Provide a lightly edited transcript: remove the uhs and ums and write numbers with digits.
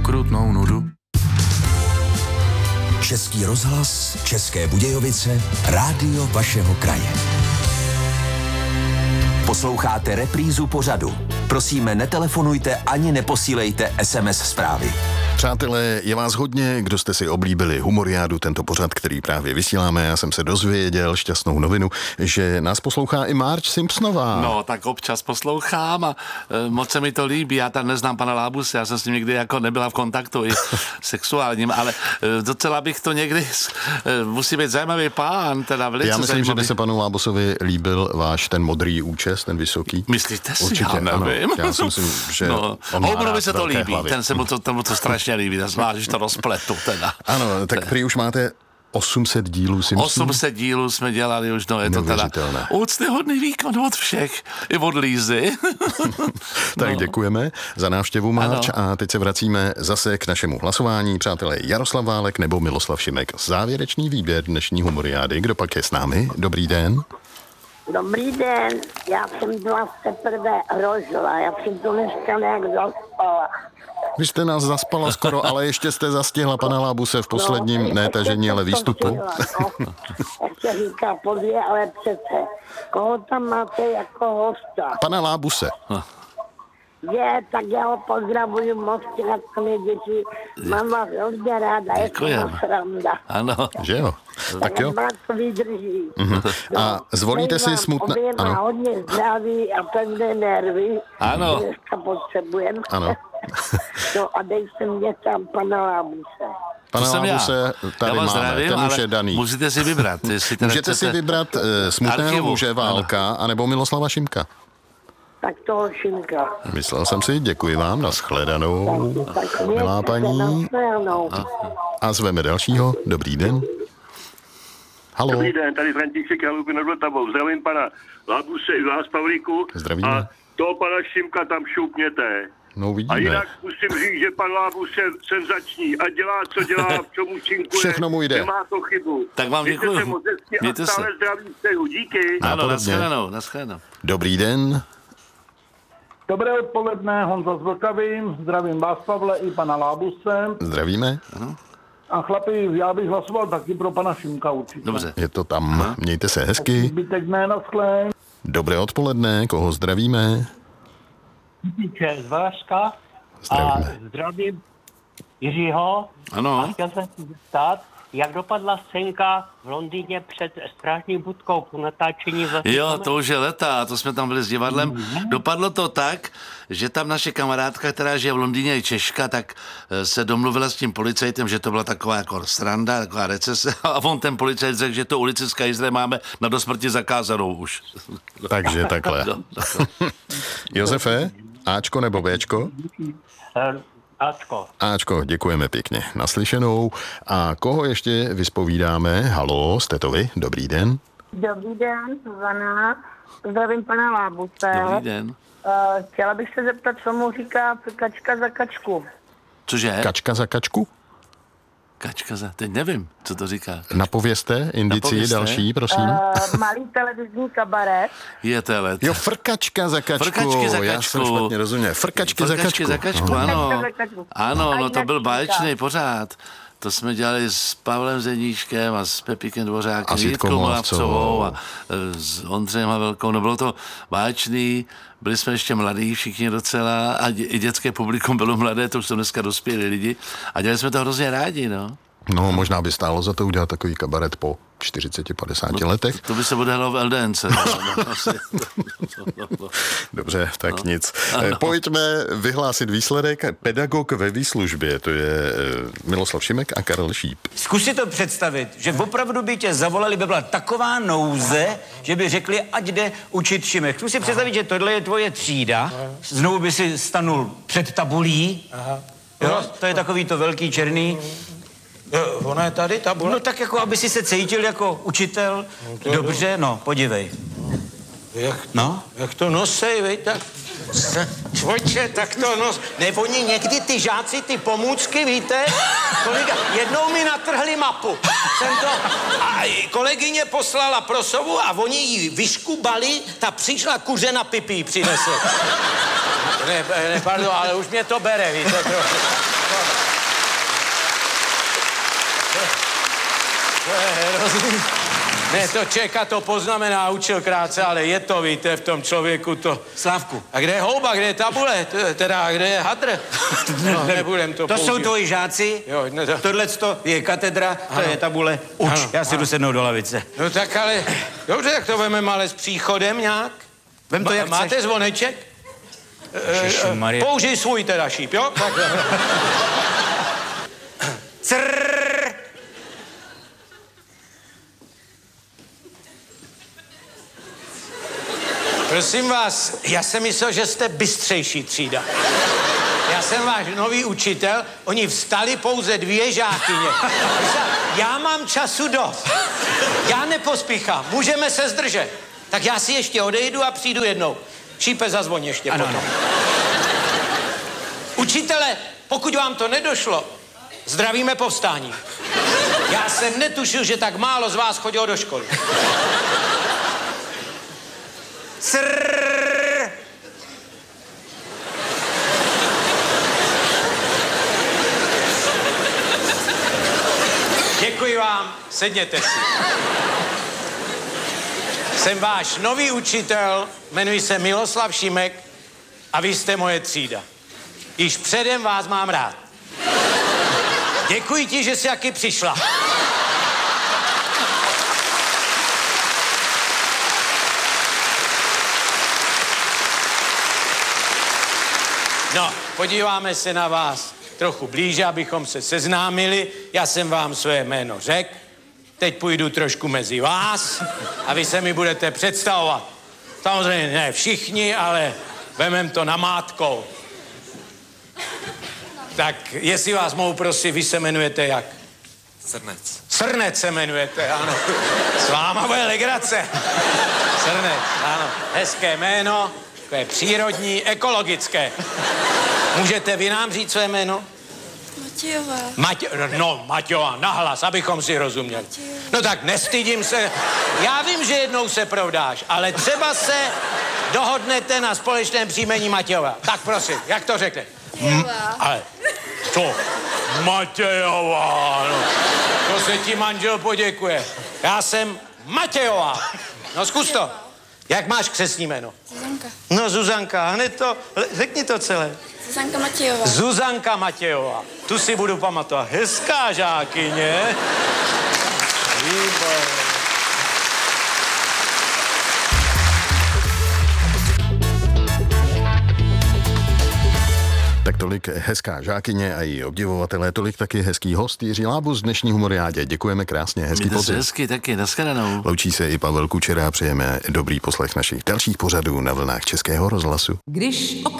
ukrutnou nudu. Český rozhlas, České Budějovice, rádio vašeho kraje. Posloucháte reprízu pořadu. Prosíme, netelefonujte ani neposílejte SMS zprávy. Přátelé, je vás hodně, kdo jste si oblíbili Humoriádu, tento pořad, který právě vysíláme. Já jsem se dozvěděl šťastnou novinu, že nás poslouchá i Marge Simpsonová. No, tak občas poslouchám a moc se mi to líbí. Já tam neznám pana Lábuse, já jsem s ním nikdy jako nebyla v kontaktu i sexuálním, ale docela bych to někdy, musí být zajímavý pán, teda velice Já myslím, zajímavý. že by se panu Lábusovi líbil váš ten modrý účes, ten vysoký. Myslíte si? Určitě, Já nevím. Ano. Já si myslím, že no, Houberovi se to líbí, hlavy. Tomu to strašně líbí, zvlášť, když to rozpletu teda. Ano, tak prý už máte 800 dílů Simpsonů. 800 dílů jsme dělali už, no je to teda úctyhodný výkon od všech, i od Lízy. Tak děkujeme za návštěvu, Marge, a teď se vracíme zase k našemu hlasování. Přátelé, Jaroslav Válek nebo Miloslav Šimek. Závěrečný výběr dnešní Humoriády. Kdo pak je s námi? Dobrý den. Dobrý den, já jsem byla teprve rožla, já jsem to dneska nějak zaspala. Vy jste nás zaspala skoro, ale ještě jste zastihla pana Lábuse v posledním, ne tažení, ale výstupu. Jak se říká podvě, ale přece, koho tam máte jako hosta? Pana Lábuse. Je, tak já ho pozdravuju moc, na mě děti. Mám vás hodně ráda, je to sranda. Ano. Že jo? Tak jo. To vydrží. A zvolíte si smutné... Ano. Hodně zdraví a pevné nervy. Ano. Dneska potřebujeme. Ano. No a dej se mě tam pana Lábuse. Pana Lábuse tady máme, zdravím, ten už je daný. Můžete si vybrat. Můžete si vybrat smutného muže Válka, anebo Miloslava Šimka. Tak toho Šimka. Myslel jsem si, děkuji vám, nashledanou, milá paní. A zveme dalšího, dobrý den. Haló. Dobrý den, tady František Halupy nad Vltavou. Zdravím pana Lábuse i vás, Pavlíku. Zdravíme. A toho pana Šimka tam šoupněte. No, uvidíme. A jinak musím říct, že pan Lábus je senzační a dělá, co dělá, v čem účinkuje. Všechno mu jde. Nemá to chybu. Tak vám děkuji. Mějte se. A stále zdraví přeju. Díky. Ano, nashledanou. Dobrý den. Dobré odpoledne, Honza z Vltavy. Zdravím vás, Pavle, i pana Lábuse. Zdravíme. Ano. A chlapi, já bych hlasoval taky pro pana Šimka určitě. Dobře. Je to tam. Aha. Mějte se hezky. Zbytek ne, naschle. Dobré odpoledne, koho zdravíme? Díče z Valašska. Zdravíme. A zdravím Jiřího. Ano. A chtěl jsem se zeptat, jak dopadla scénka v Londýně před strážní budkou po natáčení Jo, to už je leta, to jsme tam byli s divadlem. Dopadlo to tak, že tam naše kamarádka, která žije v Londýně, je Češka, tak se domluvila s tím policajtem, že to byla taková jako sranda, taková recese, a on ten policajt řekl, že to ulici z Kajzle máme na dosmrti zakázanou už. Takže takhle. Josefe, Ačko nebo Bčko? Ačko, děkujeme pěkně. Naslyšenou. A koho ještě vyspovídáme? Haló, jste to vy? Dobrý den. Dobrý den, Zuzana. Zdravím pana Lábuse. Dobrý den. Chtěla bych se zeptat, co mu říká kačka za kačku. Cože? Kačka za kačku? Teď nevím, co to říká. Napovězte, indicii další, prosím. Malý televizní kabaret. Je telet. Jo, frkačka za kačku. Frkačky za kačku. Já jsem špatně rozuměl. Frkačky za kačku. Ano. Ano, no to byl báječný pořád. To jsme dělali s Pavlem Zeníškem a s Pepíkem Dvořákem, a Jitkou Molavcovou a s Ondřejem Havelkou. No bylo to báječný, byli jsme ještě mladí všichni docela a i dětské publikum bylo mladé, to už jsou dneska dospělí lidi a dělali jsme to hrozně rádi, no. No, možná by stálo za to udělat takový kabaret po 40-50 letech. To by se odehrálo v LDNC. Dobře, tak nic. Pojďme vyhlásit výsledek. Pedagog ve výslužbě, to je Miloslav Šimek a Karel Šíp. Zkus si to představit, že opravdu by tě zavolali, by byla taková nouze, že by řekli, ať jde učit Šimek. Zkus si představit, že tohle je tvoje třída, znovu by si stanul před tabulí, jo, to je takový to velký černý. Ona je tady, tabule? No tak jako, aby si se cítil jako učitel. No, dobře, no, podívej. Jak to nosej, vej, tak... Čvojče, tak to nos... Ne, oni někdy ty žáci, ty pomůcky, víte? Jednou mi natrhli mapu. A kolegyně poslala prosovu a oni ji vyškubali, ta přišla kuře na pipí přinesl. Ne, pardon, ale už mě to bere, víte, trochu. To je hrozný. Ne, to Čeka to poznamená, učil krátce, ale je to, víte, v tom člověku to... Slávku. A kde je houba, kde je tabule, teda kde je hadr? No, nebudem to použít. jsou tvoji žáci, Jo, no to... tohleto je katedra, to je tabule, uč, já si jdu sednout do lavice. No tak ale, dobře, tak to vememe ale s příchodem nějak. Vem to, jak Máte chceš. zvoneček? Ježišmarja. Použij svůj teda šíp, jo? Tak. Crrrr. Prosím vás, já jsem myslel, že jste bystřejší třída. Já jsem váš nový učitel, oni vstali pouze 2 žákyně. Já mám času dost. Já nepospíchám, můžeme se zdržet. Tak já si ještě odejdu a přijdu jednou. Šípe, zazvoň ještě Ano, potom. ano. Učitele, pokud vám to nedošlo, zdravíme povstání. Já jsem netušil, že tak málo z vás chodilo do školy. Crrrr. Děkuji vám, sedněte si. Jsem váš nový učitel, jmenuji se Miloslav Šimek a vy jste moje třída. Již předem vás mám rád. Děkuji ti, že jsi taky přišla. No, podíváme se na vás trochu blíže, abychom se seznámili. Já jsem vám své jméno řekl. Teď půjdu trošku mezi vás a vy se mi budete představovat. Samozřejmě ne všichni, ale vemem to namátkou. Tak jestli vás mohu prosit, vy se jmenujete jak? Srnec. Srnec se jmenujete, ano. S váma bude legrace. Srnec, ano. Hezké jméno, takové přírodní, ekologické. Můžete vy nám říct své jméno? Matějová. Matějová, nahlas, abychom si rozuměli. No tak nestydím se. Já vím, že jednou se provdáš, ale třeba se dohodnete na společném příjmení Matějová. Tak prosím, jak to řekne? Ale co? Matějová, no. To se ti manžel poděkuje. Já jsem Matějová. No zkus to. Jak máš křestní jméno? Zuzanka. No Zuzanka, hned to, řekni to celé. Zuzanka Matějová. Zuzanka Matějová. Tu si budu pamatovat. Hezká žákyně. Výborně. Tak tolik hezká žákyně a její obdivovatelé, tolik taky hezký host Jiří Lábus z dnešní Humoriádě. Děkujeme krásně, hezký podzim. Hezky taky, nashledanou. Loučí se i Pavel Kučera a přejeme dobrý poslech našich dalších pořadů na vlnách Českého rozhlasu. Když